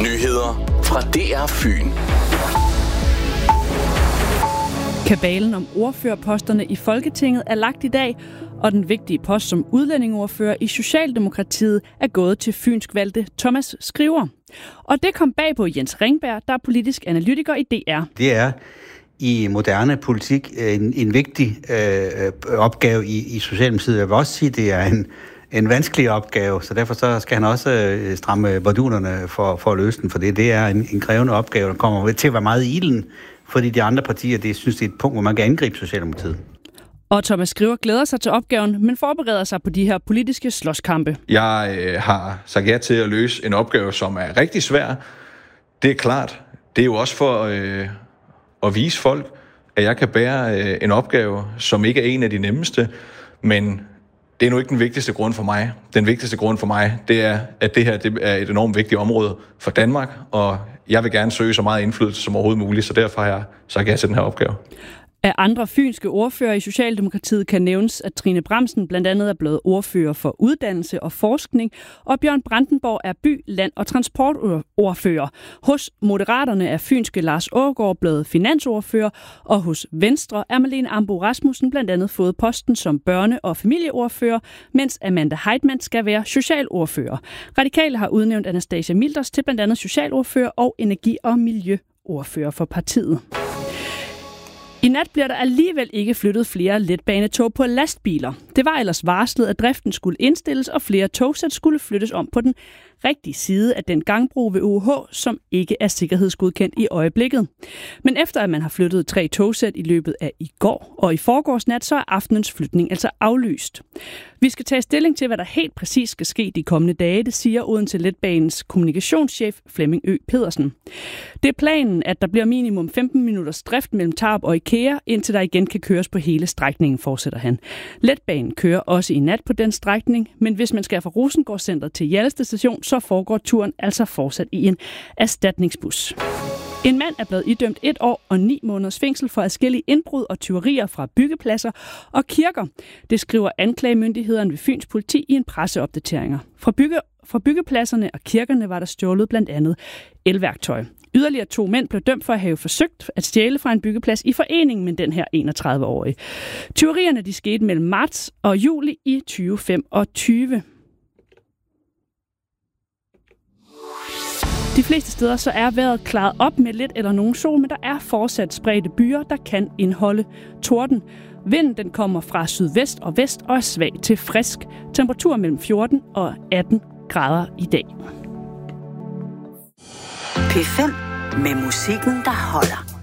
Nyheder fra DR Fyn. Kabalen om ordførerposterne i Folketinget er lagt i dag, og den vigtige post som udlændingeordfører i Socialdemokratiet er gået til fynsk valgte Thomas Skriver. Og det kom bag på Jens Ringberg, der er politisk analytiker i DR. Det er i moderne politik en vigtig opgave i Socialdemokratiet. Jeg vil også sige, at det er en vanskelig opgave, så derfor så skal han også stramme bardunerne for at løse den, for det er en krævende opgave, der kommer til at være meget i ilden, fordi de andre partier, synes, det er et punkt, hvor man kan angribe Socialdemokratiet. Og Thomas Skriver glæder sig til opgaven, men forbereder sig på de her politiske slåskampe. Jeg har sagt ja til at løse en opgave, som er rigtig svær. Det er klart. Det er jo også for at vise folk, at jeg kan bære en opgave, som ikke er en af de nemmeste, men det er nu ikke den vigtigste grund for mig. Den vigtigste grund for mig, det er, at det her det er et enormt vigtigt område for Danmark, og jeg vil gerne søge så meget indflydelse som overhovedet muligt, så derfor har jeg sagt ja til den her opgave. Af andre fynske ordfører i Socialdemokratiet kan nævnes, at Trine Bramsen blandt andet er blevet ordfører for uddannelse og forskning, og Bjørn Brandenborg er by-, land- og transportordfører. Hos Moderaterne er fynske Lars Aagaard blevet finansordfører, og hos Venstre er Marlene Ambo-Rasmussen blandt andet fået posten som børne- og familieordfører, mens Amanda Heitmann skal være socialordfører. Radikale har udnævnt Anastasia Milders til blandt andet socialordfører og energi- og miljøordfører for partiet. I nat bliver der alligevel ikke flyttet flere letbanetog på lastbiler. Det var ellers varslet, at driften skulle indstilles, og flere togsæt skulle flyttes om på den rigtige side af den gangbro ved UH, som ikke er sikkerhedsgodkendt i øjeblikket. Men efter at man har flyttet 3 togsæt i løbet af i går og i forgårs nat, så er aftenens flytning altså aflyst. Vi skal tage stilling til, hvad der helt præcis skal ske de kommende dage, det siger Odense Letbanens kommunikationschef Flemming Ø. Pedersen. Det er planen, at der bliver minimum 15 minutters drift mellem Tarup og IKEA, indtil der igen kan køres på hele strækningen, fortsætter han. Letbanen kører også i nat på den strækning, men hvis man skal fra Rosengårdscentret til Hjalsted station, så foregår turen altså fortsat i en erstatningsbus. En mand er blevet idømt 1 år og 9 måneders fængsel for adskillige indbrud og tyverier fra byggepladser og kirker. Det skriver anklagemyndighederne ved Fyns politi i en presseopdatering. Fra byggepladserne og kirkerne var der stjålet blandt andet elværktøj. Yderligere 2 mænd blev dømt for at have forsøgt at stjæle fra en byggeplads i forening med den her 31-årige. Tyverierne de skete mellem marts og juli i 2025. De fleste steder så er vejret klaret op med lidt eller nogen sol, men der er fortsat spredte byer, der kan indeholde torden. Vinden den kommer fra sydvest og vest og er svag til frisk. Temperatur mellem 14 og 18 grader i dag. P5 med musikken, der holder.